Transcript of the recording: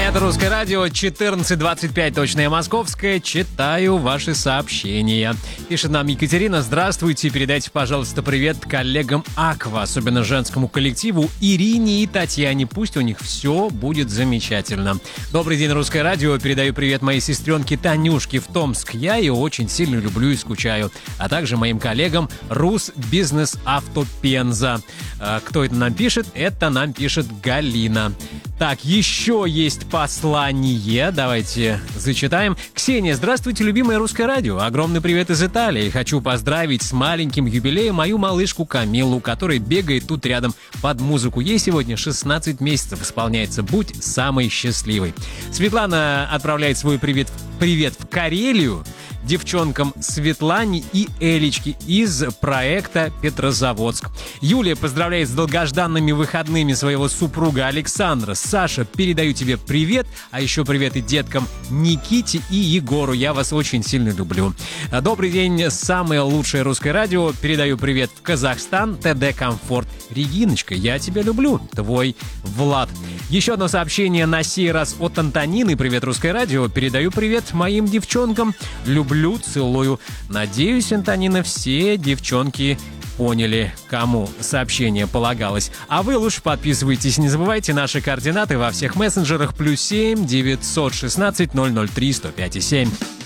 Это «Русское радио», 14:25, точное московское. Читаю ваши сообщения. Пишет нам Екатерина. Здравствуйте, передайте, пожалуйста, привет коллегам Аква, особенно женскому коллективу Ирине и Татьяне. Пусть у них все будет замечательно. Добрый день, «Русское радио». Передаю привет моей сестренке Танюшке в Томск. Я ее очень сильно люблю и скучаю. А также моим коллегам Рус Бизнес Авто Пенза. Кто это нам пишет? Это нам пишет Галина. Так, еще есть послание. Давайте зачитаем. Ксения, здравствуйте, любимое «Русское радио». Огромный привет из Италии. Хочу поздравить с маленьким юбилеем мою малышку Камилу, которая бегает тут рядом под музыку. Ей сегодня 16 месяцев исполняется. Будь самой счастливой. Светлана отправляет свой привет в Карелию девчонкам Светлане и Элечке из проекта «Петрозаводск». Юлия поздравляет с долгожданными выходными своего супруга Александра. Саша, передаю тебе привет, а еще привет и деткам Никите и Егору. Я вас очень сильно люблю. Добрый день, самое лучшее «Русское радио». Передаю привет в Казахстан, ТД «Комфорт». Региночка, я тебя люблю. Твой Влад. Еще одно сообщение на сей раз от Антонины. Привет, «Русское радио». Передаю привет моим девчонкам. Люблю, целую. Надеюсь, Антонина, все девчонки поняли, кому сообщение полагалось. А вы лучше подписывайтесь. Не забывайте наши координаты во всех мессенджерах. +7 916 003 105 7.